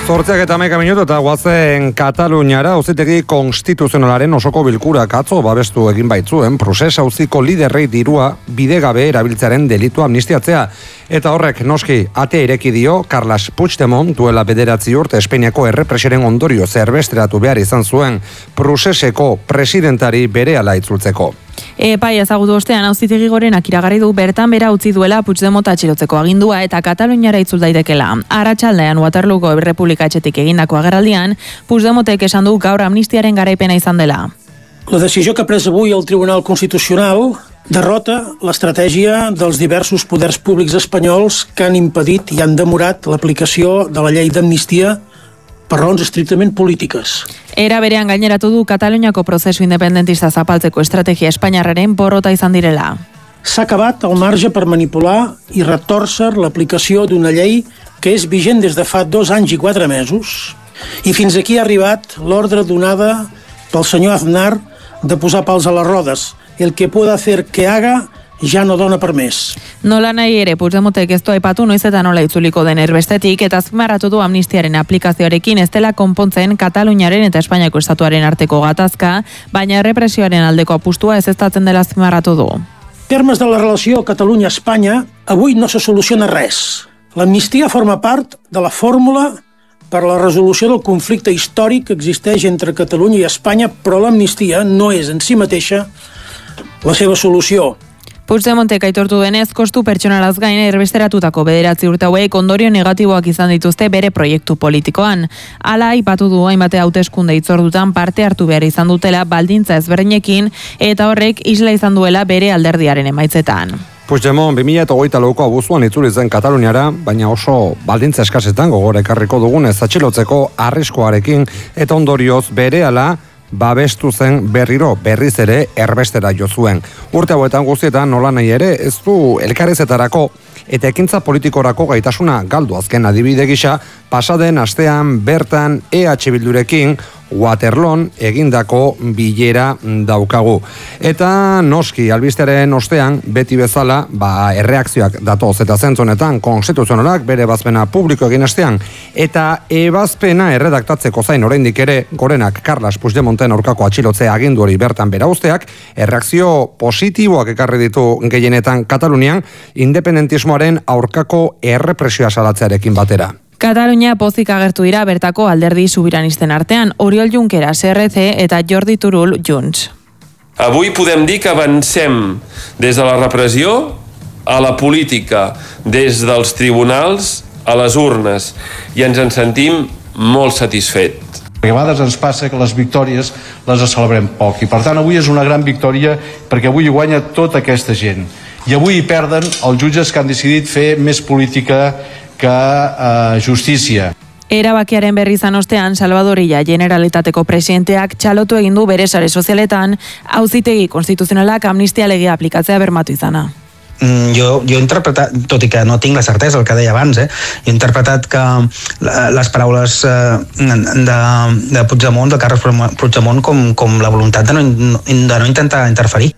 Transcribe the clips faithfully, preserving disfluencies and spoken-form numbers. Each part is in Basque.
Zortziak eta hamaika minutu eta guazen Kataluniara auzitegi konstituzionalaren osoko bilkurak atzo babestu egin baitzuen prozes auziko liderrei dirua bidegabe erabiltzearen delitua amnistiatzea. Eta horrek noski ate ireki dio Carles Puigdemont duela bederatzi urte Espainiako errepresiaren ondorio zerbesteratu behar izan zuen prozeseko presidentari berehala itzultzeko. Epai ezagutu ostean auzitegi gorenak iragarri du bertan bera utzi duela Puigdemont atxilotzeko agindua eta Kataluniara itzul daitekela. Arratsaldean Waterlooko Errepublika etxetik egindako agerraldian, Puigdemontek esan du gaur amnistiaren garaipena izan dela. La decisió que ha pres avui el Tribunal Constitucional derrota l'estratègia dels diversos poders públics espanyols que han impedit i han demorat l'aplicació de la llei d'amnistia per raons estrictament polítiques. Era berean gaineratu du Kataluniako prozesu independentista zapaltzeko estrategia espainiarraren porrota izan direla. S'ha acabat el marge per manipular i retòrcer l'aplicació d'una llei que és vigent des de fa dos anys i quatre mesos i fins aquí ha arribat l'ordre donada pel senyor Aznar de posar pals a les rodes. El que pueda hacer que haga ja no dona per més. Nola nahi ere, Puigdemontek ez du aipatu noiz eta nola itzuliko den erbestetik eta azpimarratu du amnistiaren aplikazioarekin ez dela konpontzen Kataluniaren eta Espainiako estatuaren arteko gatazka, baina errepresioaren aldeko apustua ezeztatzen dela azpimarratu du. Termes de la relació Catalunya-Espanya, avui no se soluciona res. L'amnistia forma part de la fórmula per a la resolució del conflicte històric que existeix entre Catalunya i Espanya, però l'amnistia no és en si mateixa la seva solució. Puigdemontek aitortu denez, kostu pertsonalaz gain erbesteratutako bederatzi urte hauek ondorio negatiboak izan dituzte bere proiektu politikoan. Hala aipatu du hainbate hauteskunde hitzordutan parte hartu behar izan dutela baldintza ezberdinekin eta horrek isla izan duela bere alderdiaren emaitzetan. Puigdemont bi mila hogeita lauko abuztuan itzuli zen Kataluniara, baina oso baldintza eskasetan gogora ekarriko dugunez atxilotzeko arriskoarekin eta ondorioz berehala babestu zen berriro berriz ere erbestera jo zuen. Urte hauetan guztietan nola nahi ere ez du elkarrezetarako eta ekintza politikorako gaitasuna galdu azken adibide gisa pasaden astean bertan E H Bildurekin Waterloon egindako bilera daukagu. Eta noski albistearen ostean beti bezala ba erreakzioak datoz eta zentzonetan konstituzionalak bere ebazpena publiko egin astean eta ebazpena erredaktatzeko zain oraindik ere gorenak Carles Puigdemonten aurkako atxilotze agindu hori bertan bera uzteak erreakzio positiboak ekarri ditu gehienetan Katalunian independentismoaren aurkako errepresioa salatzearekin batera. Katalunia pozik agertu dira bertako alderdi sobiranisten artean, Oriol Junqueras, R C eta Jordi Turull, Junts. Avui podem dir que avancem des de la repressió a la política, des dels tribunals a les urnes, i ens en sentim molt satisfets. Perquè a vegades ens passa que les victòries les celebrem poc, i per tant avui és una gran victòria perquè avui guanya tota aquesta gent. I avui hi perden els jutges que han decidit fer més política que uh, justícia. Erabakiaren berri izan ostean, Salvador Illa Generalitateko presidenteak txalotu egin du bere sare sozialetan auzitegi konstituzionalak amnistia legea aplikatzea bermatu izana. Mm, jo, jo he interpretat, tot i que no tinc la certesa, el que deia abans, eh, he interpretat que les paraules eh, de, de Puigdemont, de Carles Puigdemont, com, com la voluntat de no, de no intentar interferir.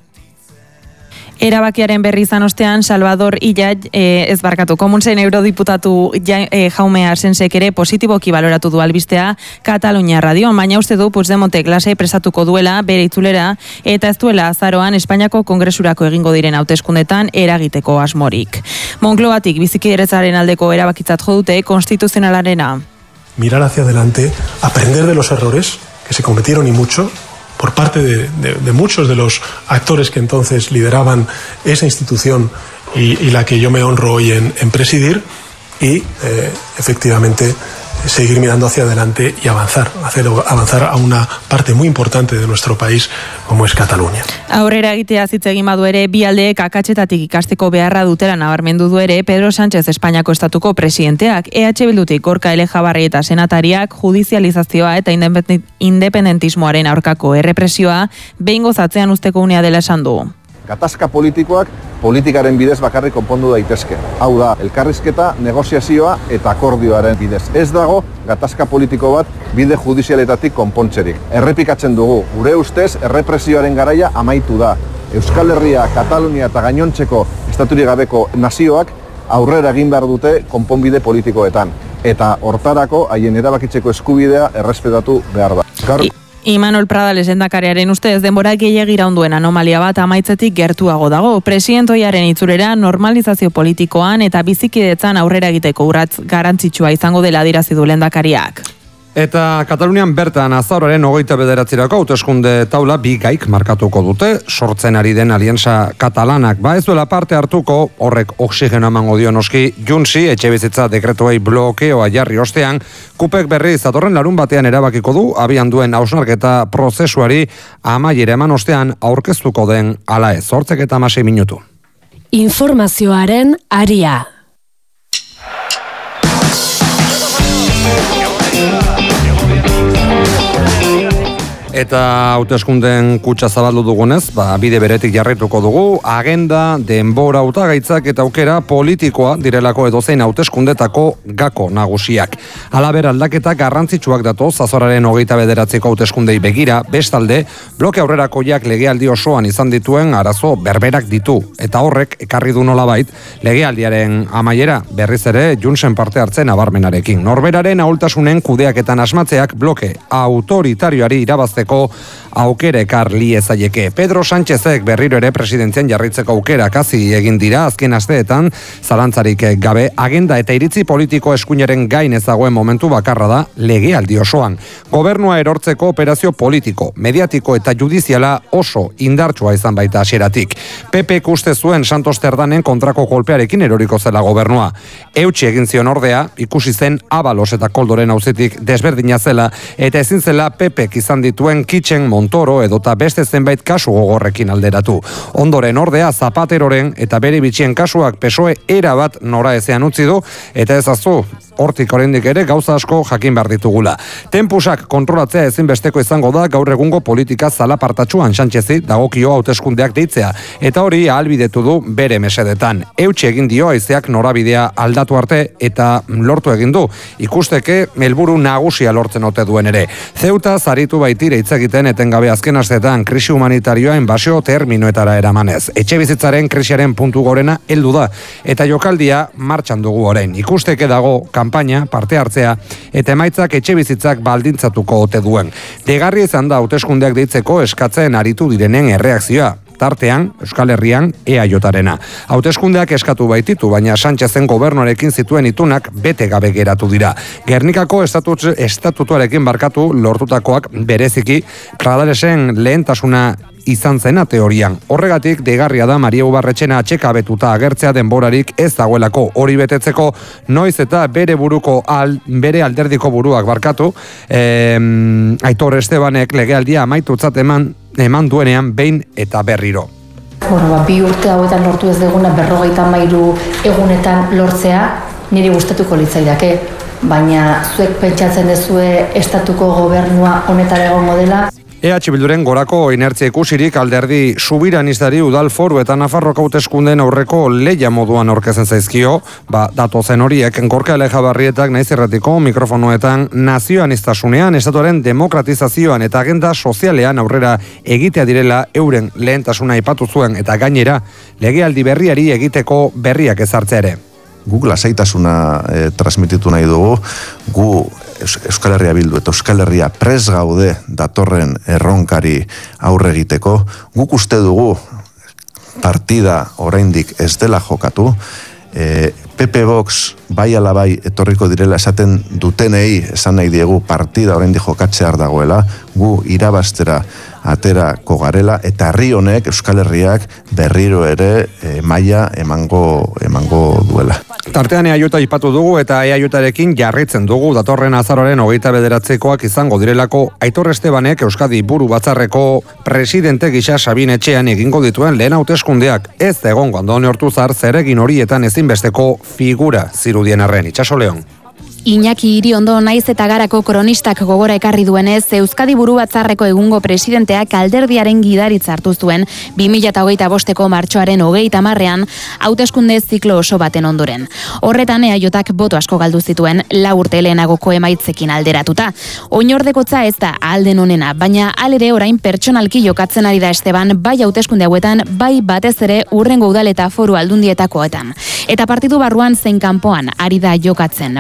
Erabakiaren berri izan ostean, Salvador Illa eh, ez barkatu komunzen eurodiputatu ja, eh, Jaume Arsensek ere positiboki baloratu du albistea Katalunia radioan, baina uste du Puigdemontek lasai presatuko duela bere itzulera eta ez duela azaroan Espainiako Kongresurako egingo diren hauteskundetan eragiteko asmorik. Moncloatik bizikidetzaren aldeko erabakitzat jo dute konstituzionalarena. Mirar hacia adelante, aprender de los errores que se cometieron y mucho por parte de, de, de muchos de los actores que entonces lideraban esa institución y, y la que yo me honro hoy en, en presidir y eh, efectivamente seguir mirando hacia adelante y avanzar, hacer avanzar a una parte muy importante de nuestro país como es Cataluña. Aurrera egitea hitz egin badu ere bi aldeek akatsetatik ikasteko beharra dutela nabarmendu du ere Pedro Sánchez Espainiako estatuko presidenteak, E H Bildutik Gorka Elejabarri eta senatariak judizializazioa eta independentismoaren aurkako errepresioa behingoz atzean usteko unea dela esan du. Gatazka politikoak politikaren bidez bakarrik konpondu daitezke. Hau da, elkarrizketa, negoziazioa eta akordioaren bidez. Ez dago gatazka politiko bat bide judizialetatik konpontzerik. Errepikatzen dugu, gure ustez errepresioaren garaia amaitu da. Euskal Herria, Katalunia eta gainontzeko estaturik gabeko nazioak aurrera egin behar dute konponbide politikoetan. eta hortarako haien erabakitzeko eskubidea errespetatu behar da. Gaur... Imanol Pradales lehendakariaren ustez denbora gehiegi iraunduen anomalia bat amaitzetik gertuago dago. Presidentoiaren itzulera normalizazio politikoan eta bizikidetzan aurrera egiteko urratz garrantzitsua izango dela adierazi du lehendakariak. Eta Katalunian bertan azaroaren hogeita bederatzirako hauteskunde taula bi gaik markatuko dute, sortzen ari den alianza katalanak ba ez duela parte hartuko, horrek oxigeno emango dio noski Junsi etxebizitza dekretuei blokeoa jarri ostean, Kupek berriz datorren larun batean erabakiko du, abian duen hausnarketa prozesuari amaiera eman ostean aurkeztuko den ala ez, hortzek eta hamasei minutu. Informazioaren aria. Eta hauteskunden kutsa zabaldu dugunez, ba, bide beretik jarrituko dugu, agenda, denbora, hautagaitzak eta aukera politikoa direlako edozein hauteskundetako gako nagusiak. Halaber aldaketa garrantzitsuak datoz, azoraren hogeita bederatziko hauteskundei begira, bestalde, bloke aurrerakoiak legealdi osoan izan dituen arazo berberak ditu. Eta horrek, ekarri du nolabait, legealdiaren amaiera berriz ere Junsen parte hartzen abarmenarekin. Norberaren ahultasunen kudeaketan asmatzeak bloke autoritarioari irabazte aukera ekar liezaieke. Pedro Sánchezek berriro ere presidentzian jarritzeko aukera kasi egin dira azken asteetan, zalantzarik gabe agenda eta iritzi politiko eskuinaren gain ezagoen momentu bakarra da legealdi osoan. Gobernua erortzeko operazio politiko, mediatiko eta judiziala oso indartsua izan baita hasieratik. P P uste zuen Santos Terdanen kontrako kolpearekin eroriko zela gobernua. Eutsi egin zion ordea, ikusi zen Abalos eta Koldoren auzitik desberdina zela eta ezin zela P Pek izan dituen Kitxen, Montoro edota beste zenbait kasu gogorrekin alderatu. Ondoren ordea Zapateroren eta bere bitxien kasuak P S O E erabat nora ezean utzi du eta ezazu hortik oraindik ere gauza asko jakin behar ditugula. Tempusak kontrolatzea ezinbesteko izango da gaur egungo politika zalapartatsuan Sánchezi dagokio hauteskundeak deitzea eta hori ahalbidetu du bere mesedetan. Eutsi egin dio haizeak norabidea aldatu arte eta lortu egin du. Ikusteke helburu nagusia lortzen ote duen ere. Ceuta zaritu baitire hitz egiten etengabe azken asteetan krisi humanitarioa inbasio terminoetara eramanez. Etxebizitzaren krisiaren puntu gorena heldu da eta jokaldia martxan dugu orain. Ikusteke dago kanpaina, parte hartzea eta emaitzak etxebizitzak baldintzatuko ote duen. Degarri izan da hauteskundeak deitzeko eskatzen aritu direnen erreakzioa. Tartean, Euskal Herrian, E A J-arena. Hauteskundeak eskatu baititu, baina Sánchezen gobernuarekin zituen itunak bete gabe geratu dira. Gernikako estatut, estatutuarekin barkatu lortutakoak bereziki Pradalesen lehentasuna izan zena teorian. Horregatik, degarria da Maria Ubarretxena atxekabetuta agertzea denborarik ez dagoelako hori betetzeko, noiz eta bere buruko al, bere alderdiko buruak barkatu, e, Aitor Estebanek legealdia amaitutzat eman, eman duenean behin eta berriro. Bueno, ba, bi urte hauetan lortu ez deguna berrogeita hamairu egunetan lortzea, niri gustatuko litzaidake, baina zuek pentsatzen dezue estatuko gobernua honetara egongo dela. E H Bilduren gorako inertzia ikusirik alderdi subiranistari udal foru eta Nafarroko hauteskunden aurreko leia moduan aurkezen zaizkio, ba, datozen horiek, Gorka Elejabarrietak naiz erratiko mikrofonoetan nazioaniztasunean, estatuaren demokratizazioan eta agenda sozialean aurrera egitea direla euren lehentasuna aipatu zuen eta gainera legealdi berriari egiteko berriak ezartzea ere. Guk lasaitasuna e, transmititu nahi dugu, gu Euskal Herria Bildu eta Euskal Herria pres gaude datorren erronkari aurre egiteko. Guk uste dugu partida oraindik ez dela jokatu, e, P P Vox bai ala bai etorriko direla esaten dutenei esan nahi diegu partida oraindik jokatzear dagoela, gu irabaztera aterako garela eta herri honek Euskal Herriak berriro ere e, maila emango emango duela. Tartean E A J aipatu dugu eta E A J-arekin jarritzen dugu datorren azaroaren hogeita bederatzekoak izango direlako Aitor Estebanek Euskadi Buru Batzarreko presidente gisa Sabin Etxean egingo dituen lehen hauteskundeak. Ez da egongo Andoni Ortuzar zeregin horietan ezinbesteko figura zirudien arren. Itxaso Leon. Iñaki Iriondo naiz eta garako kronistak gogora ekarri duenez, Euskadi Buru Batzarreko egungo presidenteak alderdiaren gidaritza hartu zuen bi mila hogeita bosteko martxoaren hogeita hamarrean hauteskunde ziklo oso baten ondoren. Horretan E A J-ak boto asko galdu zituen lau urte lehenagoko emaitzekin alderatuta. Oinordekotza ez da alden onena, baina alere orain pertsonalki jokatzen ari da Esteban bai hauteskunde hauetan, bai batez ere urrengo udal eta foru aldundietakoetan. Eta partidu barruan zein kanpoan ari da jokatzen, baina gain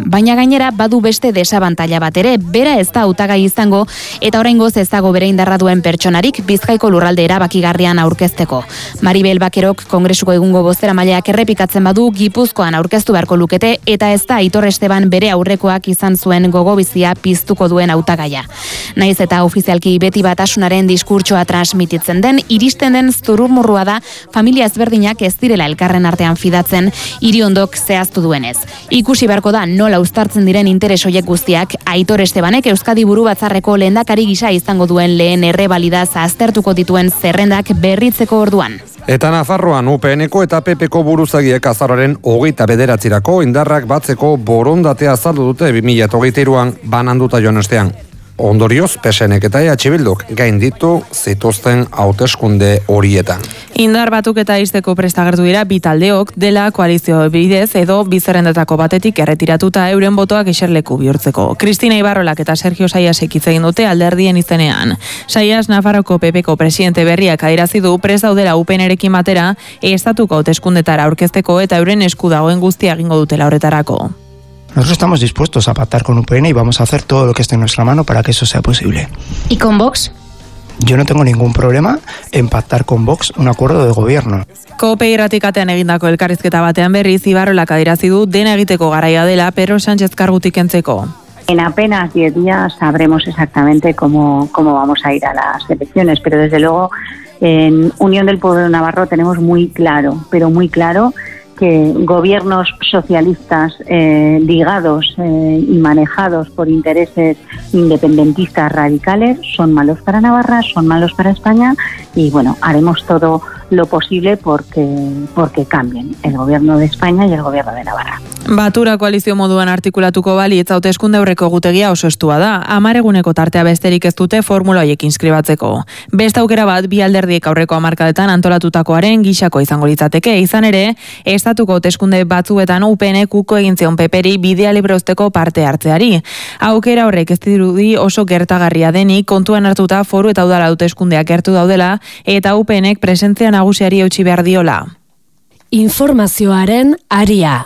Gainera, badu beste desabantaila bat ere, bera ez da hautagai izango, eta oraingoz ez dago bere indarra duen pertsonarik Bizkaiko lurralde erabakigarrian aurkezteko. Maribel Bakerok Kongresuko egungo bozeramaileak errepikatzen badu Gipuzkoan aurkeztu beharko lukete, eta ez da Aitor Esteban bere aurrekoak izan zuen gogobizia piztuko duen hautagaia. Naiz eta ofizialki beti batasunaren diskurtsoa transmititzen den, iristen den zururmurrua da familia ezberdinak ez direla elkarren artean fidatzen, Iriondok zehaztu duenez. Ikusi beharko da nola uztartzen diren interes hoiek guztiak, Aitor Estebanek Euskadi Buru Batzarreko lehendakari gisa izango duen lehen errebalidaz aztertuko dituen zerrendak berritzeko orduan. Eta Nafarroan U P N-ko eta P P-ko buruzagiek azaroaren hogeita bederatzirako indarrak batzeko borondatea azaldu dute bi mila hogeita hiruan bananduta joan ostean. Ondorioz, P S N-ek eta E H Bilduk gain ditu zituzten hauteskunde horietan. Indar batuk eta izteko prestagertu dira bi taldeok dela koalizio bidez edo bizerrendetako batetik erretiratuta euren botoak eserleku bihurtzeko. Kristina Ibarrolak eta Sergio Saiasek hitz egin dute alderdien izenean. Saias Nafarroko P P-ko presidente berriak adierazi du prest daudela U P N-erekin batera estatuko hauteskundetara aurkezteko eta euren esku dagoen guztia egingo dutela horretarako. Nosotros estamos dispuestos a pactar con U P N y vamos a hacer todo lo que esté en nuestra mano para que eso sea posible. ¿Y con Vox? Yo no tengo ningún problema en pactar con Vox un acuerdo de gobierno. Kope irratikatean egindako elkarrizketa batean berriz Ibarrolak adierazi du dena egiteko garaia dela Pedro Sánchez kargutik kentzeko. En apenas diez días sabremos exactamente cómo, cómo vamos a ir a las elecciones, pero desde luego en Unión del Pueblo de Navarro tenemos muy claro, pero muy claro, que gobiernos socialistas eh, ligados eh, y manejados por intereses independentistas radicales son malos para Navarra, son malos para España y bueno, haremos todo lo posible porque, porque cambien el gobierno de España y el gobierno de Navarra. Batura koalizio moduan artikulatuko balitz hauteskunde aurreko egutegia oso estua da. Hamar eguneko tartea besterik ez dute formula horiek inskribatzeko. Beste aukera bat bi alderdiek aurreko hamarkadetan antolatutakoaren gixako izango litzateke. Izan ere, estatuko hauteskunde batzuetan U P N-ek uko egin zion P P-ri bidea libre uzteko parte hartzeari. Aukera horrek ez dirudi oso gertagarria denik kontuan hartuta foru eta udal hauteskundeak gertu daudela eta U P N-ek presentzia nagusiari eutsi behar diola. Informazioaren aria.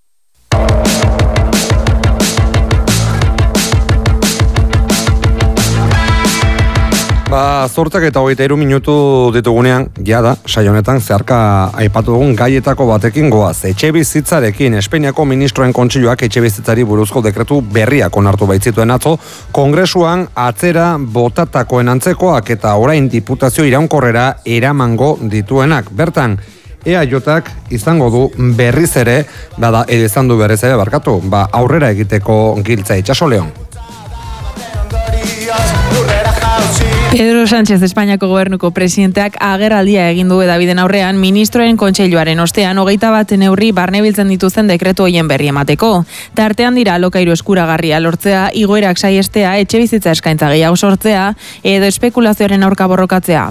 Ba, zortzak eta hogeita hiru minutu ditugunean, jada, saio honetan zeharka aipatu dugun gaietako batekin goaz. Etxebizitzarekin Espainiako ministroen kontseiluak etxebizitzari buruzko dekretu berriak onartu baitzituen atzo, Kongresuan atzera botatakoen antzekoak eta orain diputazio iraunkorrera eramango dituenak. Bertan, E A J-ak izango du berriz ere, bada, izan du berriz ere, barkatu, ba, aurrera egiteko giltza. Itxaso Leon. Pedro Sánchez Espainiako gobernuko presidenteak agerraldia egin du edabiden aurrean ministroen kontseiluaren ostean hogeita bat neurri barnebiltzen dituzten dekretu hoien berri emateko. Tartean dira alokairu eskuragarria lortzea, igoerak saiestea, etxebizitza eskaintza gehiago sortzea edo espekulazioaren aurka borrokatzea.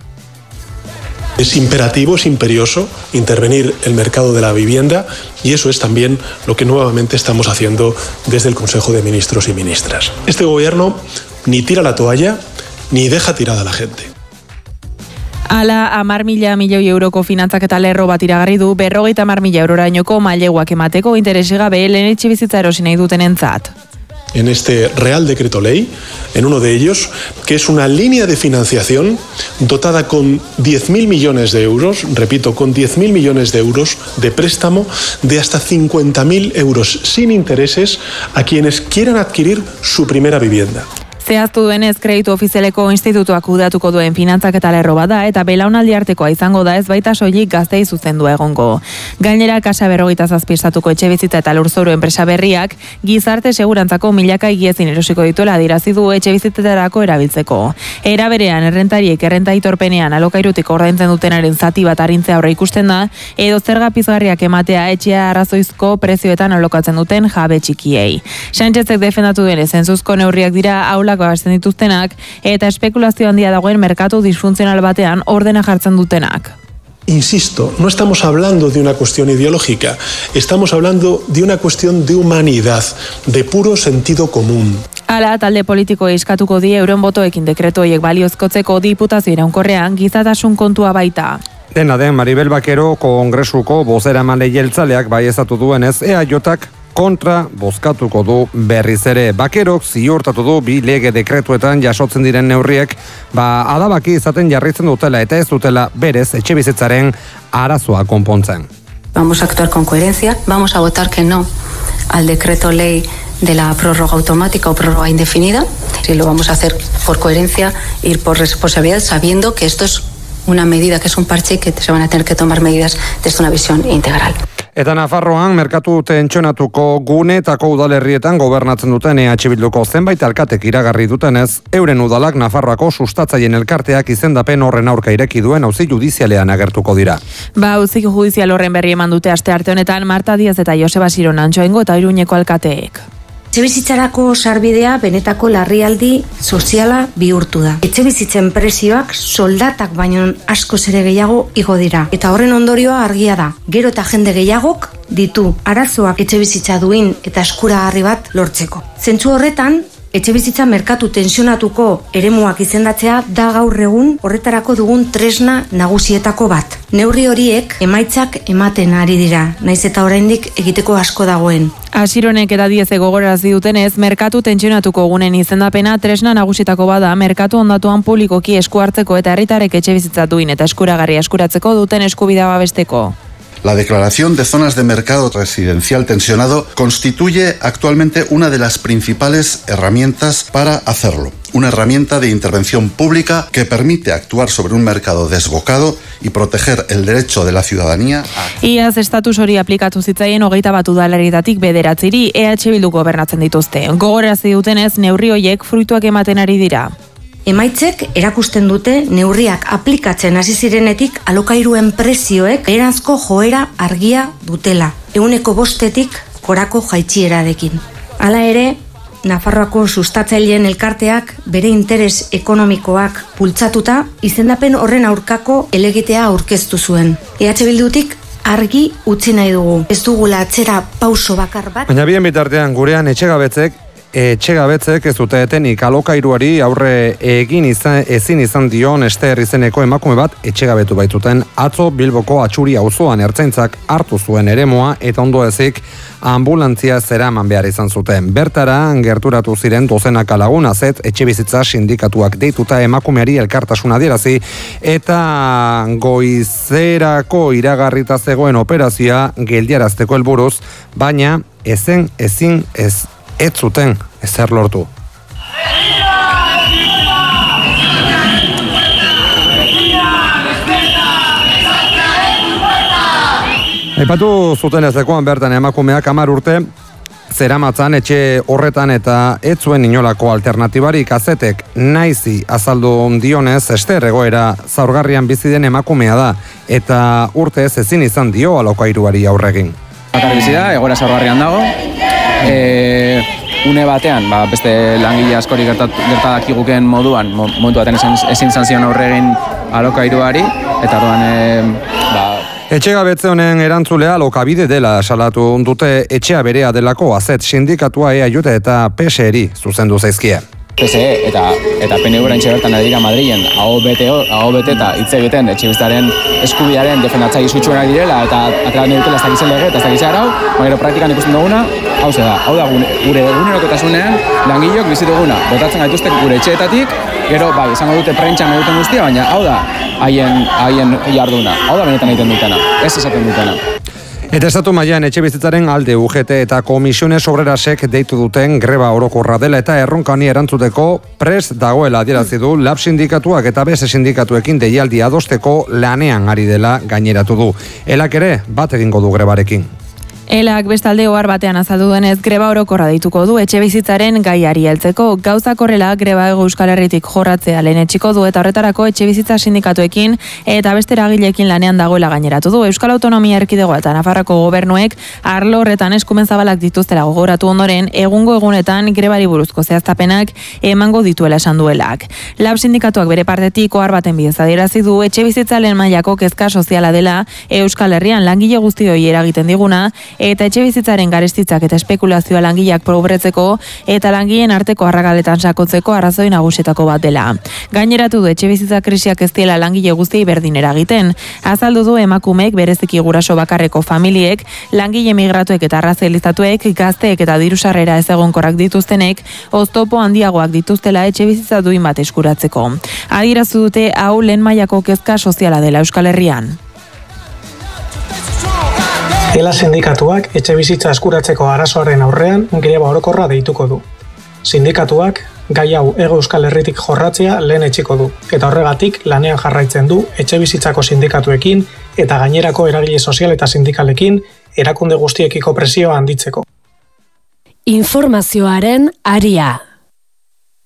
Es imperativo, es imperioso intervenir el mercado de la vivienda y eso es también lo que nuevamente estamos haciendo desde el Consejo de Ministros y Ministras. Este gobierno ni tira la toalla ni deja tirada a la gente. Ala, hamar mila milioi euroko finantzak eta lerro bat iragarri du berrogeita hamar mila eurorainoko maileguak emateko interesi gabe lehen etxebizitza erosi nahi dutenentzat. En este Real Decreto Ley, en uno de ellos, que es una línea de financiación dotada con diez mil millones de euros, repito, con diez mil millones de euros de préstamo de hasta cincuenta mil euros sin intereses a quienes quieran adquirir su primera vivienda. Zehaztu duenez, kreditu ofizialeko institutuak kudeatuko duen finantzak eta lerro bada eta belaunaldi artekoa izango da ez baita soilik gaztei zuzendua egongo. Gainera, Kasa berrogeita zazpi estatuko etxebizitza eta lurzoru enpresa berriak gizarte segurantzako milaka higiezin erosiko dituela adierazi du etxebizitzetarako erabiltzeko. Era berean, errentariek errenta aitorpenean alokairutik ordaintzen dutenaren zati bat arintzea aurre ikusten da, edo zerga pizgarriak ematea etxea arrazoizko prezioetan alokatzen duten jabe txikiei. Sánchezek defendatu duenez, zentzuzko neurriak dira aula babesten dituztenak eta espekulazio handia dagoen merkatu disfuntzional batean ordena jartzen dutenak. Insisto, no estamos hablando de una cuestión ideológica, estamos hablando de una cuestión de humanidad, de puro sentido común. Hala, talde politiko eskatuko die euren botoekin dekretu horiek baliozkotzeko diputazio iraunkorrean gizatasun kontua baita. Dena den, Maribel Bakero Kongresuko bozeramale jeltzaleak baieztatu duenez, E A J-ak kontra bozkatuko du berriz ere. Bakerok ziurtatu du bi lege dekretuetan jasotzen diren neurriek, ba adabaki izaten jarraitzen dutela eta ez dutela berez etxebizitzaren arazoa konpontzen. Vamos a actuar con coherencia, vamos a votar que no al decreto ley de la prórroga automática o prórroga indefinida, y lo vamos a hacer por coherencia y por responsabilidad, sabiendo que esto es una medida, que es un parche y que se van a tener que tomar medidas desde una visión integral. Eta Nafarroan merkatu tentsionatuko guneetako udalerrietan gobernatzen duten E H Bilduko zenbait alkatek iragarri dutenez, euren udalak Nafarroako sustatzaien elkarteak izendapen horren aurka ireki duen auzi judizialean agertuko dira. Ba, auzi judizial horren berri eman dute astearte honetan Marta Díaz eta Joseba Siron Antxoaingo eta Iruñeko alkateek. Etxebizitzarako sarbidea benetako larrialdi soziala bihurtu da. Etxebizitzen presioak soldatak baino askoz ere gehiago igo dira. Eta horren ondorioa argia da. Gero eta jende gehiagok ditu arazoak etxebizitza duin eta eskuragarri bat lortzeko. Zentzu horretan, etxebizitza merkatu tensionatuko eremuak izendatzea da gaur egun horretarako dugun tresna nagusietako bat. Neurri horiek emaitzak ematen ari dira, naiz eta oraindik egiteko asko dagoen. Asironek eta Dieze gogorarazi dutenez, merkatu tentsionatuko gunen izendapena tresna nagusietako bada merkatu ondatuan publikoki esku hartzeko eta herritarrek etxebizitza duin eta eskuragarri eskuratzeko duten eskubidea babesteko. La declaración de zonas de mercado residencial tensionado constituye actualmente una de las principales herramientas para hacerlo. Una herramienta de intervención pública que permite actuar sobre un mercado desbocado y proteger el derecho de la ciudadanía a... Iaz estatus hori aplikatu zitzaien hogeita bat udalerrietatik bederatziri E H Bildu gobernatzen dituzte. Gogorarazi dutenez, neurri horiek fruituak ematen ari dira. Emaitzek erakusten dute neurriak aplikatzen hasi zirenetik alokairuen prezioek eranzko joera argia dutela, ehuneko bostetik gorako jaitsierarekin. Hala ere, Nafarroako sustatzaileen elkarteak bere interes ekonomikoak bultzatuta izendapen horren aurkako helegitea aurkeztu zuen. E H Bildutik argi utzi nahi dugu. Ez dugula atzera pauso bakar bat. Baina bien bitartean gurean etxegabetzek Etxegabetzek ez dute etenik alokairuari aurre egin izan, ezin izan dion Ester izeneko emakume bat etxegabetu baitzuten atzo Bilboko Atxuri auzoan ertzaintzak hartu zuen eremoa eta ondo ezik ambulantzia zeraman behar izan zuten. Bertara gerturatu ziren dozenaka laguna zet etxebizitza sindikatuak deituta emakumeari elkartasuna adierazi eta goizerako iragarrita zegoen operazioa geldiarazteko helburuz, baina ezen ezin ez ez zuten ezer lortu. Aipatu zuten ezekoan bertan emakumeak hamar urte zeramatzan etxe horretan eta ez zuen inolako alternatibarik. Azetek naizi azaldu dionez Ester egoera zaurgarrian bizi den emakumea da eta urtez ezin izan dio alokairuari aurregin. Bakar bizi da, egoera zaurgarrian dago. E, une batean, ba, beste langile askori gertadakiguken moduan, momentu batean ezin izan zion aurregin alokairuari, eta orduan, e, ba, Etxegabetze honen erantzulea alokabide dela salatu dute etxea berea delako azet sindikatua E A J eta P S eri zuzendu zaizkie. P S E eta, eta P N V rantxe bertan adira Madrilen aho bete, aho bete eta hitz egiten etxebiztaren eskubidearen defendatzaile sutsuenak direla eta ateratzen dutela ez dakitzen lege eta ez dakitzen arau, baina praktikan ikusten duguna, hau ze da, hau da gure egunerokotasunean langileok bizi duguna, botatzen gaituzten gure etxeetatik, gero bai, izango dute prentxan egiten guztia, baina hau da haien haien jarduna, hau da benetan egiten dutena, ez esaten dutena. Eta estatu mailan etxebizitzaren alde U G T eta Komisiones Obrerasek deitu duten greba orokorra dela eta erronka honi erantzuteko prest dagoela adierazi du Lab sindikatuak eta beste sindikatuekin deialdi adosteko lanean ari dela gaineratu du. Elak ere bat egingo du grebarekin. Elak bestalde ohar batean azaldu denez greba orokorra deituko du etxebizitzaren gaiari heltzeko. Gauzak horrela greba Hego Euskal Herritik jorratzea lehenetsiko du eta horretarako etxebizitza sindikatuekin eta beste eragileekin lanean dagoela gaineratu du. Euskal Autonomia Erkidegoa eta Nafarroako gobernuek arlo horretan eskumen zabalak dituztela gogoratu ondoren egungo egunetan grebari buruzko zehaztapenak emango dituela esan duelak. Lab sindikatuak bere partetik ohar baten bidez adierazi du etxebizitza lehen mailako kezka soziala dela Euskal Herrian langile guztioi eragiten diguna eta etxebizitzaren garestitzak eta espekulazioa langileak pobretzeko eta langileen arteko arragaletan sakotzeko arrazoi nagusietako bat dela. Gaineratu du etxebizitza krisiak ez diela langile guztiei berdin eragiten. Azaldu du emakumeek bereziki guraso bakarreko familiek, langile migratuek eta arrazelizatuek, gazteek eta dirusarrera ez egonkorrak dituztenek, oztopo handiagoak dituztela etxebizitza duin bat eskuratzeko. Adirazu dute hau lehen mailako kezka soziala dela Euskal Herrian. Ela sindikatuak etxebizitza eskuratzeko arazoaren aurrean greba orokorra deituko du. Sindikatuak gai hau Hego Euskal Herritik jorratzea lehen etxiko du, eta horregatik lanean jarraitzen du etxebizitzako sindikatuekin eta gainerako eragile sozial eta sindikalekin erakunde guztiekiko presioa handitzeko. Informazioaren aria.